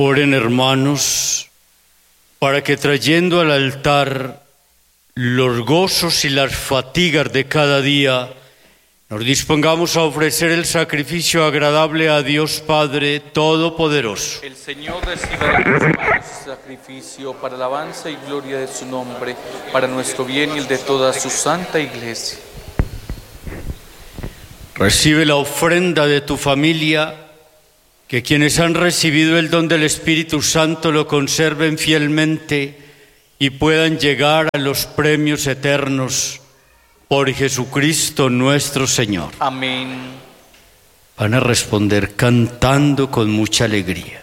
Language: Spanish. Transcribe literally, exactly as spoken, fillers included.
Oren, hermanos, para que trayendo al altar los gozos y las fatigas de cada día, nos dispongamos a ofrecer el sacrificio agradable a Dios Padre Todopoderoso. El Señor reciba de tus manos este sacrificio para alabanza y gloria de su nombre, para nuestro bien y el de toda su santa Iglesia. Recibe la ofrenda de tu familia, que quienes han recibido el don del Espíritu Santo lo conserven fielmente y puedan llegar a los premios eternos por Jesucristo nuestro Señor. Amén. Van a responder cantando con mucha alegría.